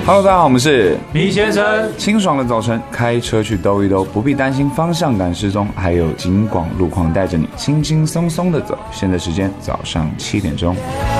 Hello， 大家好，我们是米先生。 清爽的早晨，开车去兜一兜，不必担心方向感失踪，还有警广路况带着你轻轻松松的走。现在时间早上7点钟。